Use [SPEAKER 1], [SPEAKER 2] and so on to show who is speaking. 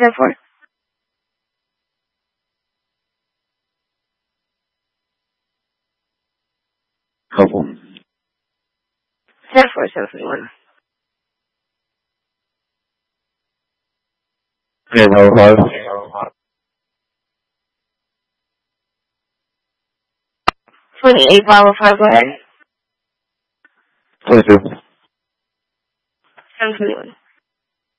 [SPEAKER 1] 10-4.
[SPEAKER 2] Couple.
[SPEAKER 1] 10-4, 7-21.
[SPEAKER 2] Okay, Bravo 5.
[SPEAKER 1] 28, Bravo 5, go ahead.
[SPEAKER 2] 22.
[SPEAKER 1] 7-21.